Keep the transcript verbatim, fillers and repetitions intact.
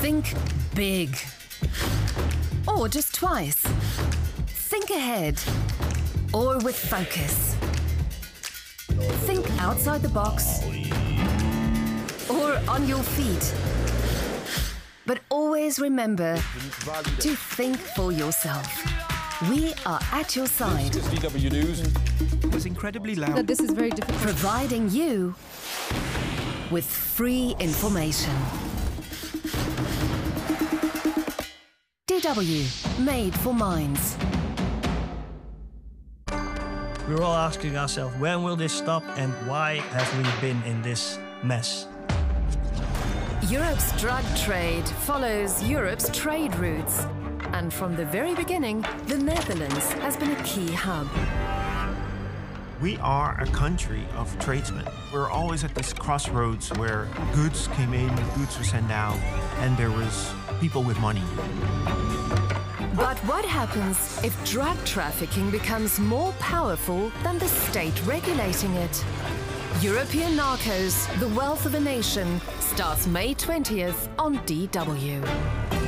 Think big. Or just twice. Think ahead. Or with focus. Think outside the box. Or on your feet. But always remember to think for yourself. We are at your side. This is D W News. It was incredibly loud. That this is very difficult. Providing you with free information. D W, made for minds. We're all asking ourselves, when will this stop and why have we been in this mess? Europe's drug trade follows Europe's trade routes. And from the very beginning, the Netherlands has been a key hub. We are a country of tradesmen. We're always at this crossroads where goods came in, goods were sent out, and there was people with money. But what happens if drug trafficking becomes more powerful than the state regulating it? European Narcos, The Wealth of a Nation, starts May twentieth on D W.